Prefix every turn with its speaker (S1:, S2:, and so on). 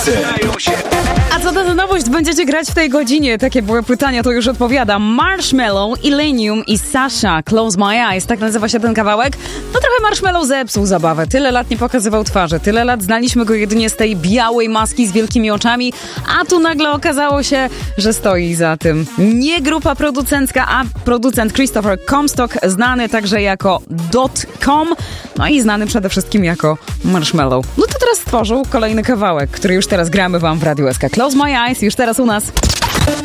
S1: A co to za nowość będziecie grać w tej godzinie? Takie były pytania, to już odpowiadam. Marshmello, Illenium i Sasha, Close My Eyes, tak nazywa się ten kawałek. No trochę Marshmello zepsuł zabawę. Tyle lat nie pokazywał twarzy, tyle lat znaliśmy go jedynie z tej białej maski z wielkimi oczami, a tu nagle okazało się, że stoi za tym nie grupa producencka, a producent Christopher Comstock, znany także jako .com, no i znany przede wszystkim jako Marshmello. No to teraz stworzył kolejny kawałek, który już teraz gramy wam w Radiu SK. Close My Eyes, już teraz u nas.